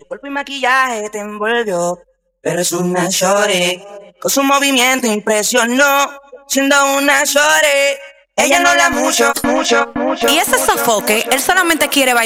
Su cuerpo y maquillaje te envolvió, pero es una shorty. Con su movimiento impresionó, siendo una shorty. Ella no habla mucho. Y ese sofoque, él solamente quiere bailar.